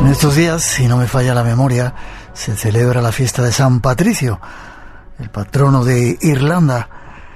En estos días, si no me falla la memoria, se celebra la fiesta de San Patricio, el patrono de Irlanda,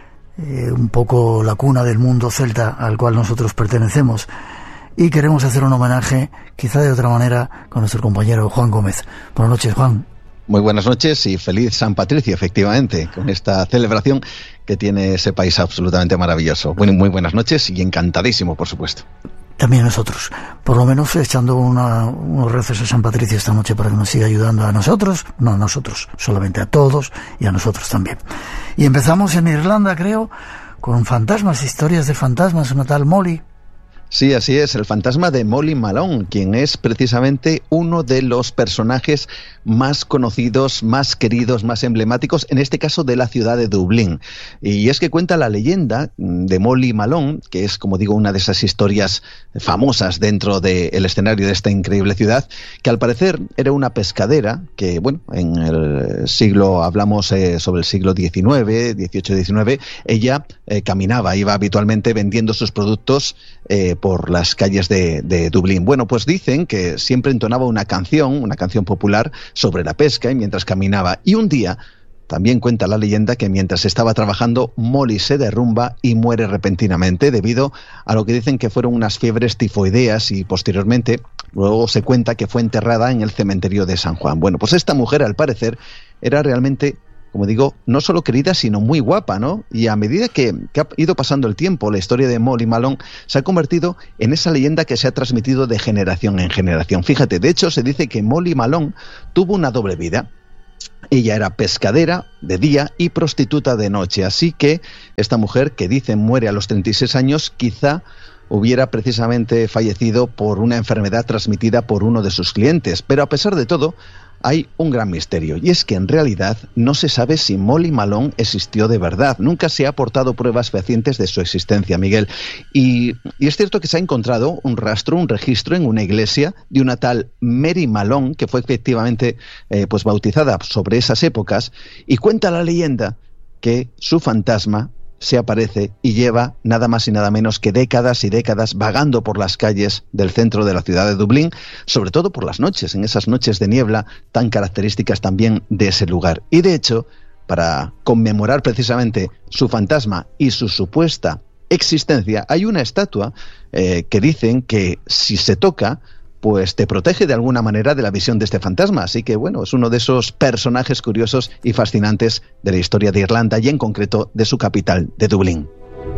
un poco la cuna del mundo celta al cual nosotros pertenecemos. Y queremos hacer un homenaje, quizá de otra manera, con nuestro compañero Juan Gómez. Buenas noches, Juan. Muy buenas noches y feliz San Patricio, efectivamente, con esta celebración que tiene ese país absolutamente maravilloso. Muy buenas noches y encantadísimo, por supuesto. También nosotros, por lo menos echando unos rezos a San Patricio esta noche para que nos siga ayudando a nosotros, no a nosotros, solamente a todos y a nosotros también. Y empezamos en Irlanda, creo, con fantasmas, historias de fantasmas, una tal Molly. Sí, así es, el fantasma de Molly Malone, quien es precisamente uno de los personajes más conocidos, más queridos, más emblemáticos, en este caso de la ciudad de Dublín. Y es que cuenta la leyenda de Molly Malone, que es, como digo, una de esas historias famosas dentro del escenario de esta increíble ciudad, que al parecer era una pescadera que, bueno, en el siglo, hablamos sobre el siglo XIX, XVIII-XIX, ella caminaba, iba habitualmente vendiendo sus productos por las calles de Dublín. Bueno, pues dicen que siempre entonaba una canción popular sobre la pesca y mientras caminaba. Y un día, también cuenta la leyenda que mientras estaba trabajando, Molly se derrumba y muere repentinamente debido a lo que dicen que fueron unas fiebres tifoideas y posteriormente, luego se cuenta que fue enterrada en el cementerio de San Juan. Bueno, pues esta mujer, al parecer, era realmente, como digo, no solo querida, sino muy guapa, ¿no? Y a medida que ha ido pasando el tiempo, la historia de Molly Malone se ha convertido en esa leyenda que se ha transmitido de generación en generación. Fíjate, de hecho, se dice que Molly Malone tuvo una doble vida. Ella era pescadera de día y prostituta de noche. Así que esta mujer, que dicen muere a los 36 años, quizá hubiera precisamente fallecido por una enfermedad transmitida por uno de sus clientes. Pero a pesar de todo, hay un gran misterio, y es que en realidad no se sabe si Molly Malone existió de verdad. Nunca se ha aportado pruebas fehacientes de su existencia, Miguel. Y es cierto que se ha encontrado un rastro, un registro en una iglesia de una tal Mary Malone, que fue efectivamente pues bautizada sobre esas épocas, y cuenta la leyenda que su fantasma se aparece y lleva nada más y nada menos que décadas y décadas vagando por las calles del centro de la ciudad de Dublín, sobre todo por las noches, en esas noches de niebla tan características también de ese lugar. Y de hecho, para conmemorar precisamente su fantasma y su supuesta existencia, hay una estatua que dicen que si se toca, pues te protege de alguna manera de la visión de este fantasma. Así que, bueno, es uno de esos personajes curiosos y fascinantes de la historia de Irlanda y en concreto de su capital, de Dublín.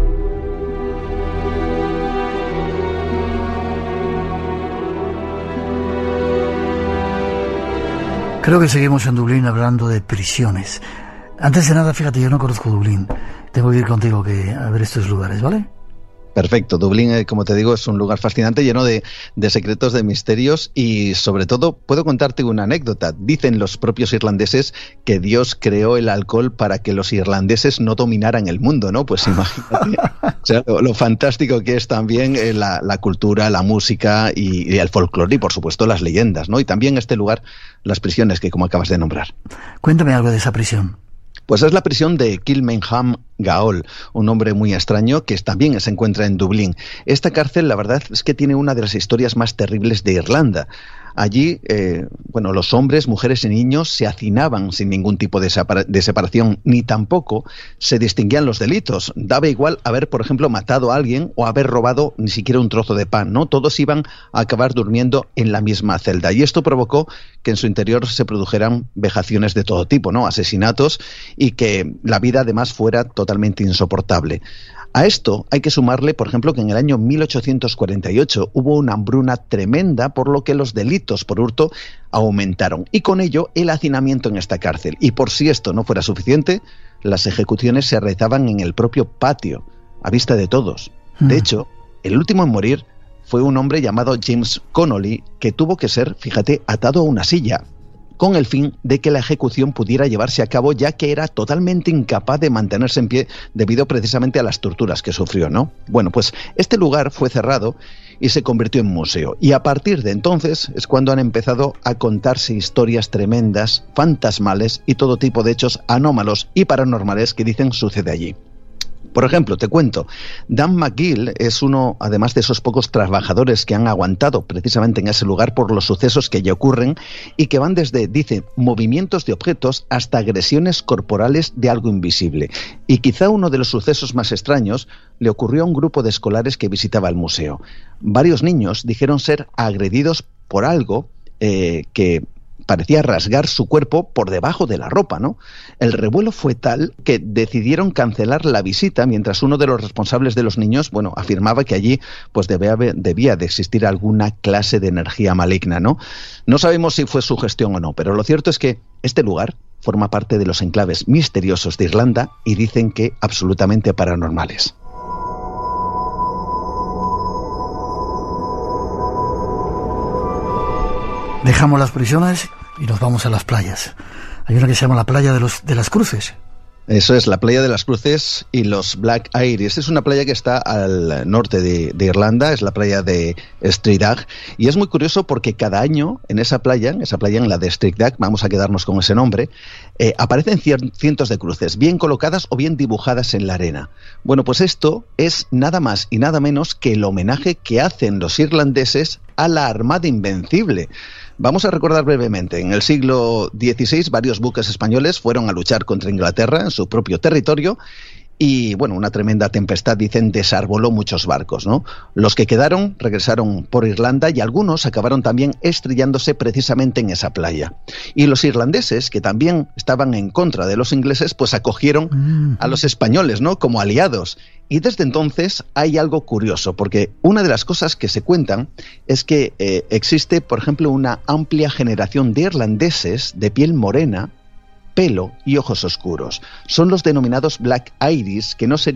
Creo que seguimos en Dublín hablando de prisiones. Antes de nada, fíjate, yo no conozco Dublín. Tengo que ir contigo a ver estos lugares, ¿vale? Perfecto. Dublín, como te digo, es un lugar fascinante, lleno de secretos, de misterios y, sobre todo, puedo contarte una anécdota. Dicen los propios irlandeses que Dios creó el alcohol para que los irlandeses no dominaran el mundo, ¿no? Pues imagínate, o sea, lo fantástico que es también la cultura, la música y el folclore y, por supuesto, las leyendas, ¿no? Y también este lugar, las prisiones que, como acabas de nombrar. Cuéntame algo de esa prisión. Pues es la prisión de Kilmainham Gaol, un nombre muy extraño que también se encuentra en Dublín. Esta cárcel, la verdad, es que tiene una de las historias más terribles de Irlanda. Allí, los hombres, mujeres y niños se hacinaban sin ningún tipo de separación, ni tampoco se distinguían los delitos. Daba igual haber, por ejemplo, matado a alguien o haber robado ni siquiera un trozo de pan, ¿no? Todos iban a acabar durmiendo en la misma celda. Y esto provocó que en su interior se produjeran vejaciones de todo tipo, ¿no? Asesinatos, y que la vida además fuera totalmente insoportable. A esto hay que sumarle, por ejemplo, que en el año 1848 hubo una hambruna tremenda, por lo que los delitos por hurto aumentaron. Y con ello el hacinamiento en esta cárcel. Y por si esto no fuera suficiente, las ejecuciones se realizaban en el propio patio, a vista de todos. De hecho, el último en morir fue un hombre llamado James Connolly, que tuvo que ser, fíjate, atado a una silla, con el fin de que la ejecución pudiera llevarse a cabo, ya que era totalmente incapaz de mantenerse en pie debido precisamente a las torturas que sufrió, ¿no? Bueno, pues este lugar fue cerrado y se convirtió en museo. Y a partir de entonces es cuando han empezado a contarse historias tremendas, fantasmales y todo tipo de hechos anómalos y paranormales que dicen sucede allí. Por ejemplo, te cuento, Dan McGill es uno, además de esos pocos trabajadores que han aguantado precisamente en ese lugar por los sucesos que allí ocurren y que van desde, dice, movimientos de objetos hasta agresiones corporales de algo invisible. Y quizá uno de los sucesos más extraños le ocurrió a un grupo de escolares que visitaba el museo. Varios niños dijeron ser agredidos por algo que parecía rasgar su cuerpo por debajo de la ropa, ¿no? El revuelo fue tal que decidieron cancelar la visita, mientras uno de los responsables de los niños, bueno, afirmaba que allí pues debía de existir alguna clase de energía maligna, ¿no? No sabemos si fue su gestión o no, pero lo cierto es que este lugar forma parte de los enclaves misteriosos de Irlanda y dicen que absolutamente paranormales. Dejamos las prisiones y nos vamos a las playas. Hay una que se llama la playa de las Cruces. Eso es, la playa de las Cruces y los Black Iris. Es una playa que está al norte de Irlanda, es la playa de Strydag. Y es muy curioso porque cada año en esa playa en la de Strydag, vamos a quedarnos con ese nombre, aparecen cientos de cruces, bien colocadas o bien dibujadas en la arena. Bueno, pues esto es nada más y nada menos que el homenaje que hacen los irlandeses a la Armada Invencible. Vamos a recordar brevemente. En el siglo XVI, varios buques españoles fueron a luchar contra Inglaterra en su propio territorio y, bueno, una tremenda tempestad, dicen, desarboló muchos barcos, ¿no? Los que quedaron regresaron por Irlanda y algunos acabaron también estrellándose precisamente en esa playa. Y los irlandeses, que también estaban en contra de los ingleses, pues acogieron a los españoles, ¿no?, como aliados. Y desde entonces hay algo curioso, porque una de las cosas que se cuentan es que existe, por ejemplo, una amplia generación de irlandeses de piel morena, pelo y ojos oscuros. Son los denominados Black Iris, que no serían